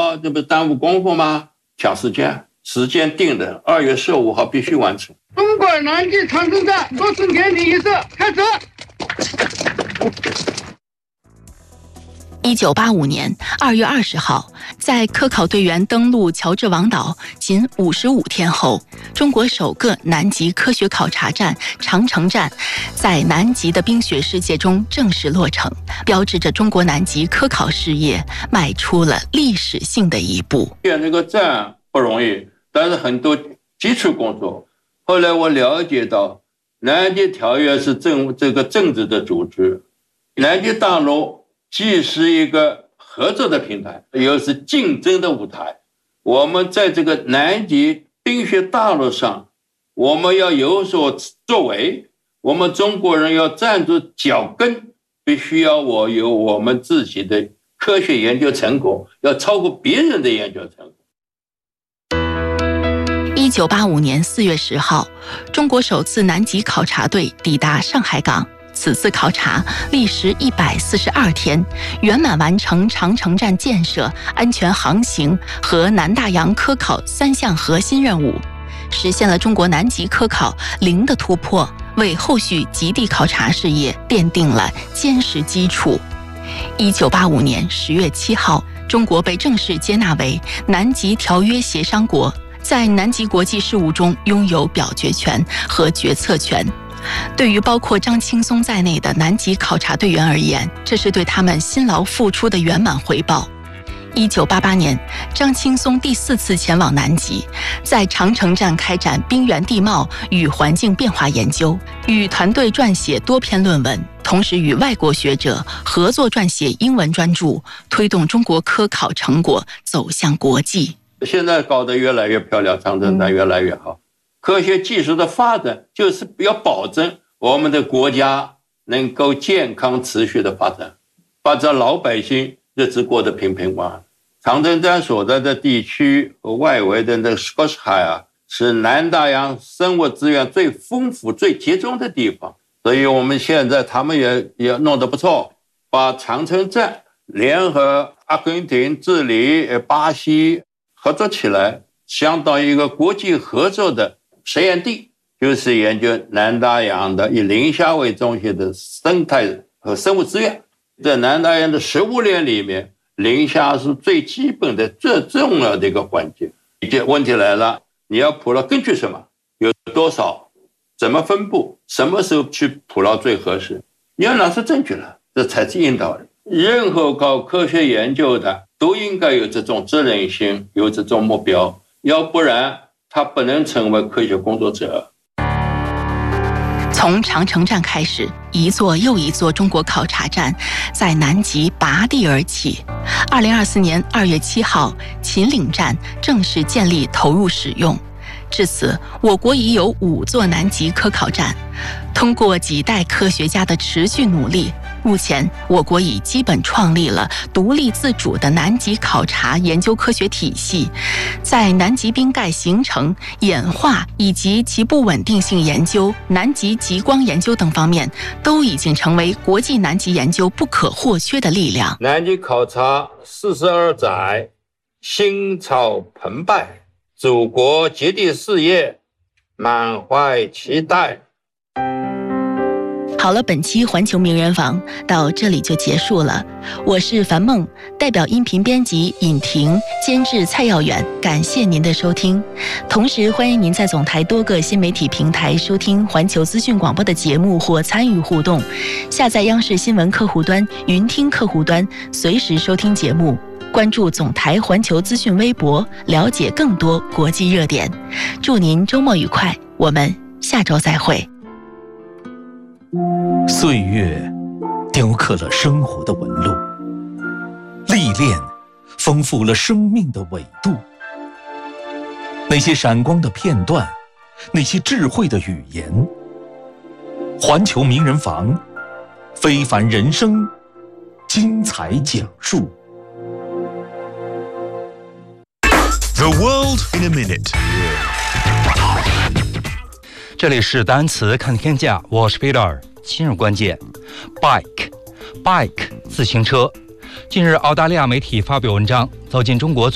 好，这不耽误功夫吗？抢时间定的2月15号必须完成。 中国南极长城站落成典礼仪式开始。 1985年2月20号，在科考队员登陆乔治王岛仅55天后，中国首个南极科学考察站长城站在南极的冰雪世界中正式落成，标志着中国南极科考事业迈出了历史性的一步。 建这个站不容易，但是很多基础工作。后来我了解到，南极条约是这个政治的组织，南极大陆既是一个合作的平台，又是竞争的舞台。我们在这个南极冰雪大陆上，我们要有所作为，我们中国人要站住脚跟，必须要有我们自己的科学研究成果，要超过别人的研究成果。 1985年4月10号，中国首次南极考察队抵达上海港。此次考察历时142天，圆满完成长城站建设、安全航行和南大洋科考3项核心任务，实现了中国南极科考零的突破，为后续极地考察事业奠定了坚实基础。1985年10月7号，中国被正式接纳为南极条约协商国，在南极国际事务中拥有表决权和决策权。对于包括张青松在内的南极考察队员而言，这是对他们辛劳付出的圆满回报。1988年，张青松第4次前往南极，在长城站开展冰原地貌与环境变化研究，与团队撰写多篇论文，同时与外国学者合作撰写英文专著，推动中国科考成果走向国际。 现在搞得越来越漂亮，长城站越来越好。科学技术的发展就是要保证我们的国家能够健康持续的发展，把这老百姓日子过得平平安安。长城站所在的地区和外围的那个斯科什海啊，是南大洋生物资源最丰富、最集中的地方。所以我们现在他们也弄得不错，把长城站联合阿根廷、智利、巴西合作起来，相当于一个国际合作的实验地，就是研究南大洋的以磷虾为中心的生态和生物资源。在南大洋的食物链里面，磷虾是最基本的、最重要的一个环节。问题来了，你要捕捞根据什么？有多少？怎么分布？什么时候去捕捞最合适？你要拿出证据来，这才是引导人。任何搞科学研究的都应该有这种责任心，有这种目标，要不然他不能成为科学工作者。 从长城站开始，一座又一座中国考察站在南极拔地而起。2024年2月7号，秦岭站正式建立投入使用。至此，我国已有5座南极科考站。通过几代科学家的持续努力，目前我国已基本创立了独立自主的南极考察研究科学体系，在南极冰盖形成、演化以及其不稳定性研究、南极极光研究等方面，都已经成为国际南极研究不可或缺的力量。 南极考察42载，心潮澎湃，祖国极地事业满怀期待。 好了，本期环球名人房到这里就结束了。我是樊梦，代表音频编辑尹婷，监制蔡耀远，感谢您的收听。同时欢迎您在总台多个新媒体平台收听环球资讯广播的节目或参与互动。下载央视新闻客户端、云听客户端，随时收听节目。关注总台环球资讯微博，了解更多国际热点。祝您周末愉快，我们下周再会。 岁月雕刻了生活的纹路，历练丰富了生命的纬度。那些闪光的片段，那些智慧的语言，环球名人房，非凡人生，精彩讲述。 The world in a minute。 这里是单词看天下，我是 Peter。今日关键 bike 自行车。近日，澳大利亚媒体发表文章，走进中国